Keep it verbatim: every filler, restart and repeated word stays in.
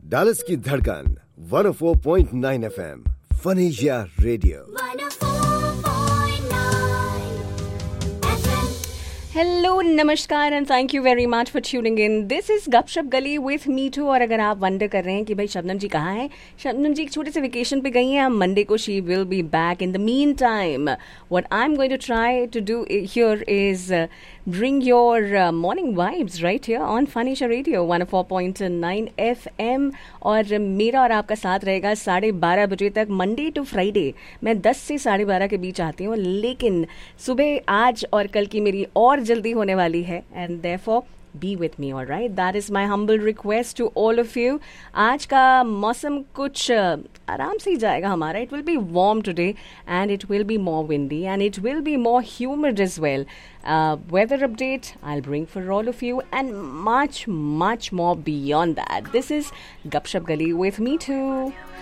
Dallas की धड़कन one O four point nine F M फनेशिया radio. Hello नमस्कार and thank you very much for tuning in. This is गपशप गली with me to. और अगर आप वंडर कर रहे हैं कि भाई शबनम जी कहाँ हैं, शबनम जी एक छोटे से वेकेशन पे गई हैं। मंडे को she will be back. In the mean time what I am going to try to do here is bring your uh, morning vibes right here on फनेशिया radio one O four point nine F M. और मेरा और आपका साथ रहेगा साढ़े बारह बजे तक, मंडे टू फ्राइडे। मैं दस से साढ़े बारह के बीच आती हूँ, लेकिन सुबह आज और कल की मेरी और जल्दी होने वाली है and therefore be with me, all right? That is my humble request to all of you. आज का मौसम कुछ uh, आराम से ही जाएगा हमारा. It will be warm today and it will be more windy and it will be more humid as well. Uh, weather update I'll bring for all of you and much much more beyond that. This is Gupshup Gali with me too.